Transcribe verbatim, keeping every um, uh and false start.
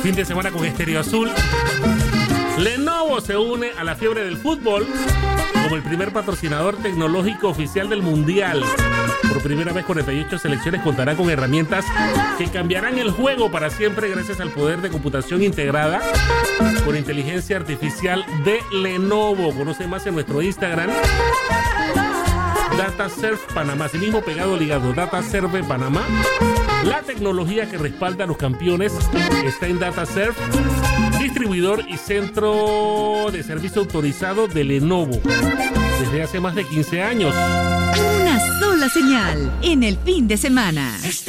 Fin de semana con Estéreo Azul. Lenovo se une a la fiebre del fútbol como el primer patrocinador tecnológico oficial del Mundial. Por primera vez, cuarenta y ocho selecciones contarán con herramientas que cambiarán el juego para siempre gracias al poder de computación integrada por inteligencia artificial de Lenovo. Conoce más en nuestro Instagram, DataServe Panamá. Así mismo pegado ligado, DataServe Panamá. La tecnología que respalda a los campeones está en DataServe, distribuidor y centro de servicio autorizado de Lenovo desde hace más de quince años. Una sola señal en el fin de semana.